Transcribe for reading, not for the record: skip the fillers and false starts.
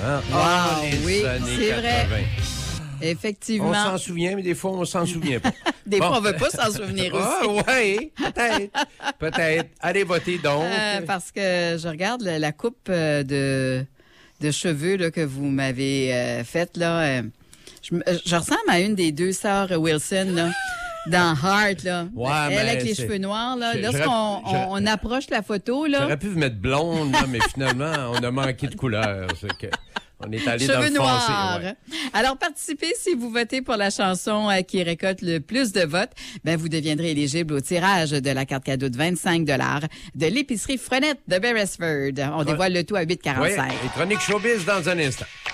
Hein? Wow, oui, années c'est 80. vrai. Effectivement. On s'en souvient, mais des fois, on s'en souvient pas. Des fois, on veut pas s'en souvenir aussi. Oui, peut-être. Peut-être. Allez voter donc. Parce que je regarde la coupe de cheveux là, que vous m'avez faite. Là, je ressemble à une des deux sœurs Wilson là, dans Heart. Là. Ouais, elle mais avec les c'est- cheveux noirs. Là. j'aurais- Lorsqu'on approche la photo, là, J'aurais pu vous mettre blonde, là, mais finalement, on a manqué de couleur. C'est que on est allé dans le cheveux foncé. noirs. Ouais. Alors, participez si vous votez pour la chanson qui récolte le plus de votes. Ben, vous deviendrez éligible au tirage de la carte cadeau de 25 de l'épicerie Frenette de Beresford. On dévoile le tout à 8,45. Oui, et chronique showbiz dans un instant.